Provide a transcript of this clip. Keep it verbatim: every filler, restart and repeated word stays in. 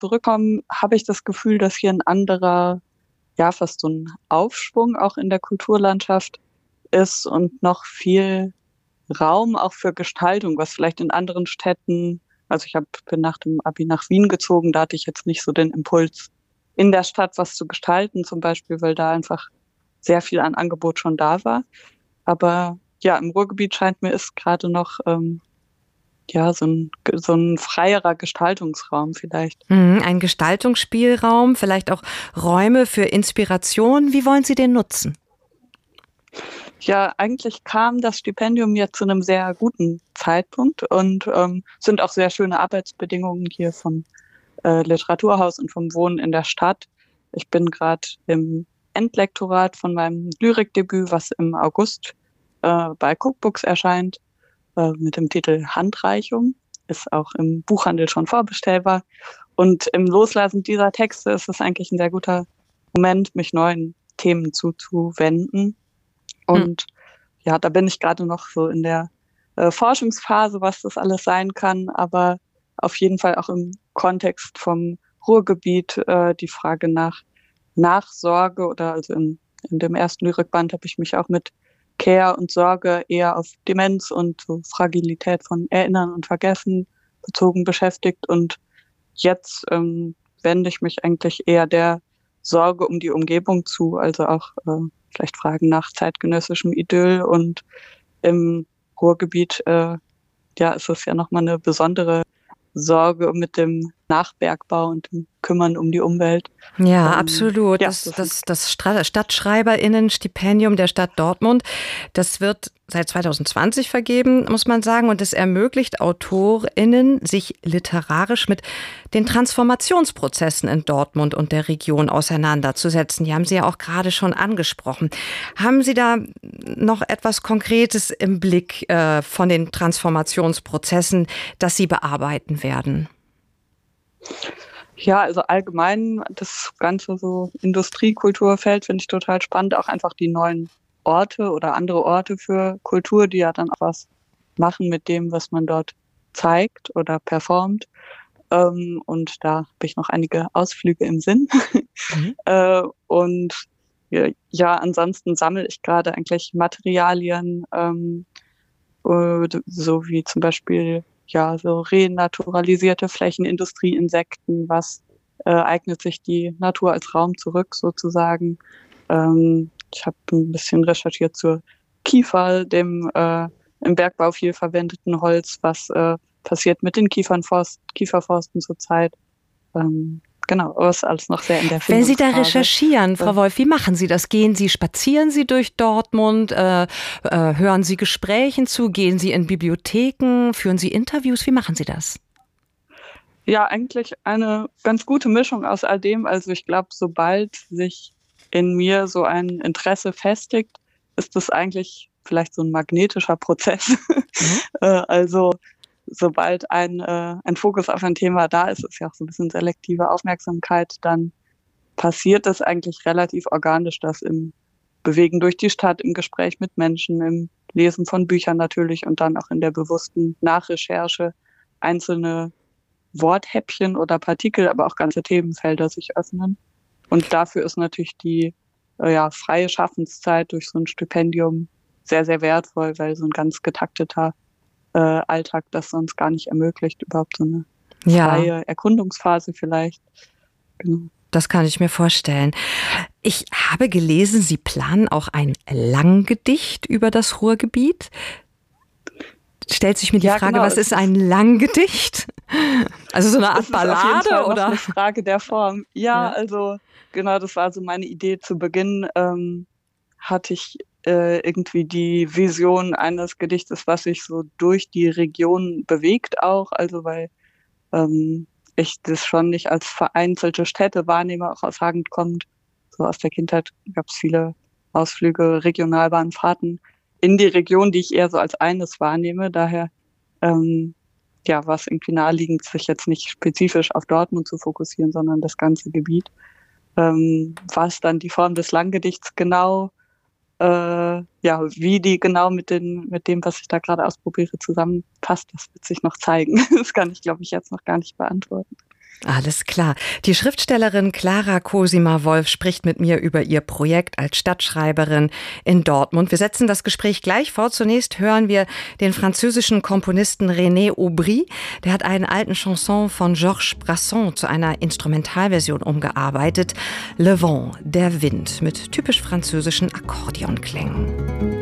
zurückkomme, habe ich das Gefühl, dass hier ein anderer, ja, fast so ein Aufschwung auch in der Kulturlandschaft ist und noch viel Raum auch für Gestaltung, was vielleicht in anderen Städten, also ich hab, bin nach dem Abi nach Wien gezogen, da hatte ich jetzt nicht so den Impuls, in der Stadt was zu gestalten, zum Beispiel, weil da einfach sehr viel an Angebot schon da war. Aber ja, im Ruhrgebiet scheint mir ist gerade noch ähm, ja so ein so ein freierer Gestaltungsraum vielleicht. Mhm, ein Gestaltungsspielraum, vielleicht auch Räume für Inspiration. Wie wollen Sie den nutzen? Ja, eigentlich kam das Stipendium ja zu einem sehr guten Zeitpunkt und ähm, sind auch sehr schöne Arbeitsbedingungen hier vom äh, Literaturhaus und vom Wohnen in der Stadt. Ich bin gerade im Endlektorat von meinem Lyrikdebüt, was im August äh, bei Cookbooks erscheint, äh, mit dem Titel Handreichung. Ist auch im Buchhandel schon vorbestellbar. Und im Loslassen dieser Texte ist es eigentlich ein sehr guter Moment, mich neuen Themen zuzuwenden. Hm. Und ja, da bin ich gerade noch so in der äh, Forschungsphase, was das alles sein kann, aber auf jeden Fall auch im Kontext vom Ruhrgebiet äh, die Frage nach Nachsorge oder also in, in dem ersten Lyrikband habe ich mich auch mit Care und Sorge eher auf Demenz und so Fragilität von Erinnern und Vergessen bezogen beschäftigt und jetzt ähm, wende ich mich eigentlich eher der Sorge um die Umgebung zu, also auch äh, vielleicht Fragen nach zeitgenössischem Idyll und im Ruhrgebiet, äh, ja, ist es ja nochmal eine besondere Sorge mit dem Nachbergbau und dem Kümmern um die Umwelt. Ja, Ähm, absolut. ja, Das, das sind, das, das Stra- Stadtschreiberinnen-Stipendium der Stadt Dortmund, das wird seit zwanzig zwanzig vergeben, muss man sagen. Und es ermöglicht AutorInnen, sich literarisch mit den Transformationsprozessen in Dortmund und der Region auseinanderzusetzen. Die haben Sie ja auch gerade schon angesprochen. Haben Sie da noch etwas Konkretes im Blick äh, von den Transformationsprozessen, das Sie bearbeiten werden? ja, also allgemein das ganze so Industriekulturfeld finde ich total spannend, auch einfach die neuen Orte oder andere Orte für Kultur, die ja dann auch was machen mit dem, was man dort zeigt oder performt. Ähm, und da habe ich noch einige Ausflüge im Sinn. Mhm. äh, und ja, ja, ansonsten sammle ich gerade eigentlich Materialien, ähm, äh, so wie zum Beispiel ja so renaturalisierte Flächen, Industrieinsekten, was äh, eignet sich die Natur als Raum zurück sozusagen. Ähm, ich habe ein bisschen recherchiert zur Kiefer, dem äh, im Bergbau viel verwendeten Holz, was äh, passiert mit den Kiefernforst, Kieferforsten zurzeit. Ähm, genau, aber ist alles noch sehr in der Wenn Sie da Findungsphase. recherchieren, Äh, Frau Wolf, wie machen Sie das? Gehen Sie, spazieren Sie durch Dortmund? Äh, äh, hören Sie Gesprächen zu? Gehen Sie in Bibliotheken? Führen Sie Interviews? Wie machen Sie das? Ja, eigentlich eine ganz gute Mischung aus all dem. Also ich glaube, sobald sich in mir so ein Interesse festigt, ist das eigentlich vielleicht so ein magnetischer Prozess. Mhm. Äh, also sobald ein, äh, ein Fokus auf ein Thema da ist, ist ja auch so ein bisschen selektive Aufmerksamkeit, dann passiert das eigentlich relativ organisch, das im Bewegen durch die Stadt, im Gespräch mit Menschen, im Lesen von Büchern natürlich und dann auch in der bewussten Nachrecherche einzelne Worthäppchen oder Partikel, aber auch ganze Themenfelder sich öffnen. Und dafür ist natürlich die äh, ja, freie Schaffenszeit durch so ein Stipendium sehr, sehr wertvoll, weil so ein ganz getakteter äh, Alltag das sonst gar nicht ermöglicht, überhaupt so eine Ja, freie Erkundungsphase vielleicht. Genau. das kann ich mir vorstellen. Ich habe gelesen, Sie planen auch ein Langgedicht über das Ruhrgebiet. Stellt sich mir die Ja, Frage, genau. was Es ist ist, ein Langgedicht? Also so eine es Art ist auf jeden Fall Ballade noch eine oder? Frage der Form. Ja, Ja. also genau, das war so meine Idee zu Beginn. Ähm, hatte ich äh, irgendwie die Vision eines Gedichtes, was sich so durch die Region bewegt auch, also weil ähm, ich das schon nicht als vereinzelte Städte wahrnehme, auch aus Hagen kommt. So aus der Kindheit gab es viele Ausflüge, Regionalbahnfahrten in die Region, die ich eher so als eines wahrnehme. Daher ähm, ja, war es irgendwie naheliegend, sich jetzt nicht spezifisch auf Dortmund zu fokussieren, sondern das ganze Gebiet. Ähm, was dann die Form des Langgedichts genau äh, ja, wie die genau mit den, mit dem, was ich da gerade ausprobiere, zusammenpasst, das wird sich noch zeigen. Das kann ich, glaube ich, jetzt noch gar nicht beantworten. Alles klar. Die Schriftstellerin Clara Cosima Wolf spricht mit mir über ihr Projekt als Stadtschreiberin in Dortmund. Wir setzen das Gespräch gleich fort. Zunächst hören wir den französischen Komponisten René Aubry. Der hat einen alten Chanson von Georges Brassens zu einer Instrumentalversion umgearbeitet. Le Vent, der Wind, mit typisch französischen Akkordeonklängen.